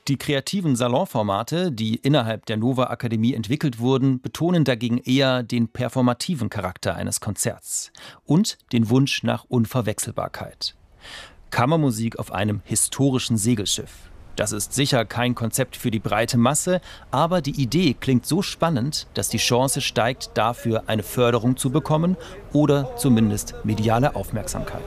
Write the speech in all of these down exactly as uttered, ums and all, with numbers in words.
Die kreativen Salonformate, die innerhalb der Nova Akademie entwickelt wurden, betonen dagegen eher den performativen Charakter eines Konzerts und den Wunsch nach Unverwechselbarkeit. Kammermusik auf einem historischen Segelschiff. Das ist sicher kein Konzept für die breite Masse, aber die Idee klingt so spannend, dass die Chance steigt, dafür eine Förderung zu bekommen oder zumindest mediale Aufmerksamkeit.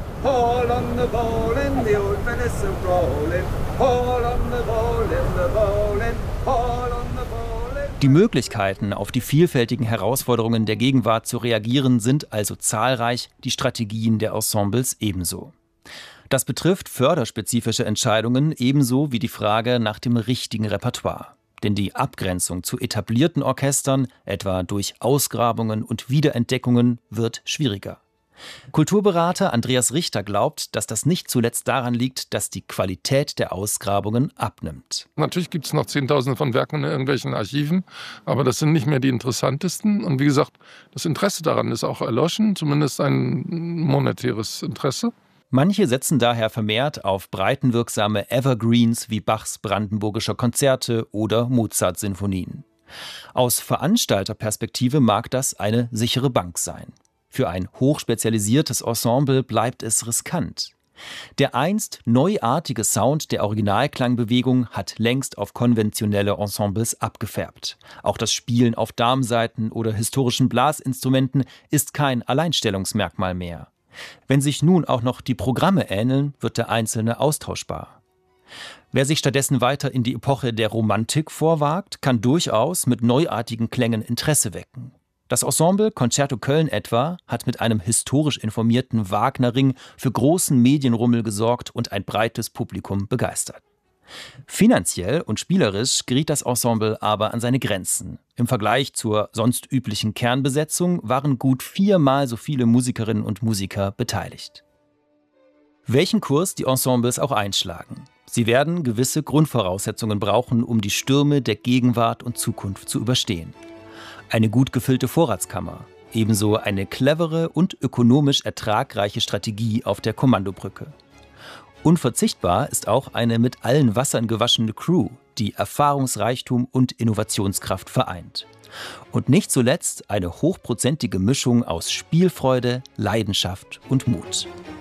Die Möglichkeiten, auf die vielfältigen Herausforderungen der Gegenwart zu reagieren, sind also zahlreich, die Strategien der Ensembles ebenso. Das betrifft förderspezifische Entscheidungen ebenso wie die Frage nach dem richtigen Repertoire. Denn die Abgrenzung zu etablierten Orchestern, etwa durch Ausgrabungen und Wiederentdeckungen, wird schwieriger. Kulturberater Andreas Richter glaubt, dass das nicht zuletzt daran liegt, dass die Qualität der Ausgrabungen abnimmt. Natürlich gibt es noch Zehntausende von Werken in irgendwelchen Archiven, aber das sind nicht mehr die interessantesten. Und wie gesagt, das Interesse daran ist auch erloschen, zumindest ein monetäres Interesse. Manche setzen daher vermehrt auf breitenwirksame Evergreens wie Bachs Brandenburgischer Konzerte oder Mozart-Sinfonien. Aus Veranstalterperspektive mag das eine sichere Bank sein. Für ein hochspezialisiertes Ensemble bleibt es riskant. Der einst neuartige Sound der Originalklangbewegung hat längst auf konventionelle Ensembles abgefärbt. Auch das Spielen auf Darmsaiten oder historischen Blasinstrumenten ist kein Alleinstellungsmerkmal mehr. Wenn sich nun auch noch die Programme ähneln, wird der Einzelne austauschbar. Wer sich stattdessen weiter in die Epoche der Romantik vorwagt, kann durchaus mit neuartigen Klängen Interesse wecken. Das Ensemble Concerto Köln etwa hat mit einem historisch informierten Wagner-Ring für großen Medienrummel gesorgt und ein breites Publikum begeistert. Finanziell und spielerisch geriet das Ensemble aber an seine Grenzen. Im Vergleich zur sonst üblichen Kernbesetzung waren gut viermal so viele Musikerinnen und Musiker beteiligt. Welchen Kurs die Ensembles auch einschlagen, sie werden gewisse Grundvoraussetzungen brauchen, um die Stürme der Gegenwart und Zukunft zu überstehen. Eine gut gefüllte Vorratskammer, ebenso eine clevere und ökonomisch ertragreiche Strategie auf der Kommandobrücke. Unverzichtbar ist auch eine mit allen Wassern gewaschene Crew, die Erfahrungsreichtum und Innovationskraft vereint. Und nicht zuletzt eine hochprozentige Mischung aus Spielfreude, Leidenschaft und Mut.